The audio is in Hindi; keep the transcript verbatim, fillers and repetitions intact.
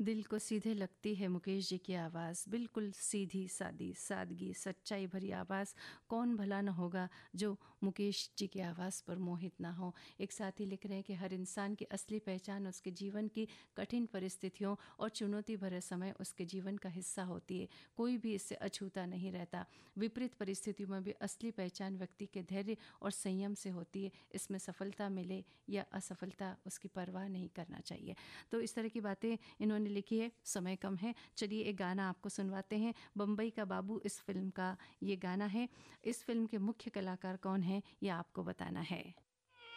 दिल को सीधे लगती है मुकेश जी की आवाज़, बिल्कुल सीधी सादी सादगी सच्चाई भरी आवाज़। कौन भला न होगा जो मुकेश जी की आवाज़ पर मोहित ना हो। एक साथी लिख रहे हैं कि हर इंसान की असली पहचान उसके जीवन की कठिन परिस्थितियों और चुनौती भरे समय उसके जीवन का हिस्सा होती है। कोई भी इससे अछूता नहीं रहता। विपरीत परिस्थितियों में भी असली पहचान व्यक्ति के धैर्य और संयम से होती है। इसमें सफलता मिले या असफलता, उसकी परवाह नहीं करना चाहिए। तो इस तरह की बातें इन्होंने लिखी है। समय कम है, चलिए एक गाना आपको सुनवाते हैं। बम्बई का बाबू इस फिल्म का ये गाना है। इस फिल्म के मुख्य कलाकार कौन हैं ये आपको बताना है।